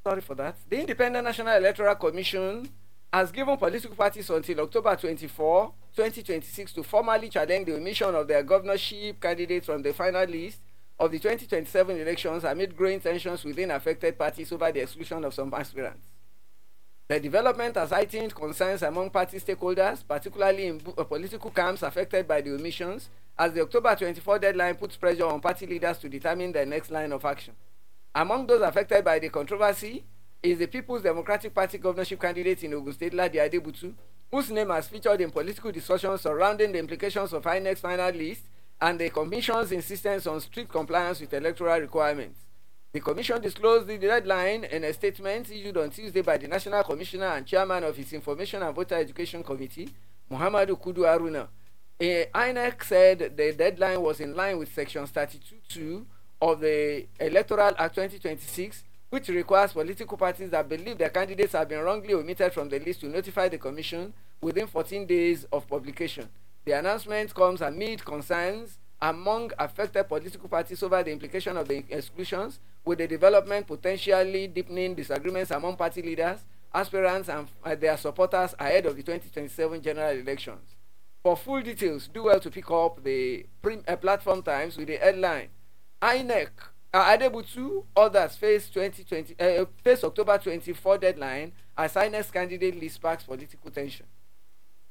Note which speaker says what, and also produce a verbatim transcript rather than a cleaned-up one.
Speaker 1: Sorry for that. The Independent National Electoral Commission has given political parties until October twenty-fourth, twenty twenty-six to formally challenge the omission of their governorship candidates from the final list of the twenty twenty-seven elections amid growing tensions within affected parties over the exclusion of some aspirants. The development has heightened concerns among party stakeholders, particularly in uh, political camps affected by the omissions, as the October twenty-fourth deadline puts pressure on party leaders to determine their next line of action. Among those affected by the controversy is the People's Democratic Party governorship candidate in Ogun State, Ladi Adebutu, whose name has featured in political discussions surrounding the implications of I N E C's final list and the Commission's insistence on strict compliance with electoral requirements. The Commission disclosed the deadline in a statement issued on Tuesday by the National Commissioner and Chairman of its Information and Voter Education Committee, Muhammadu Kudu Aruna. I N E C said the deadline was in line with Section thirty-two point two of the Electoral Act twenty twenty-six, which requires political parties that believe their candidates have been wrongly omitted from the list to notify the Commission within fourteen days of publication. The announcement comes amid concerns among affected political parties over the implication of the exclusions, with the development potentially deepening disagreements among party leaders, aspirants, and uh, their supporters ahead of the twenty twenty-seven general elections. For full details, do well to pick up the prim, uh, Platform Times with the headline, I N E C, uh, Adebutu, others face, twenty twenty, uh, face October twenty-fourth deadline as I N E C candidate list sparks political tension.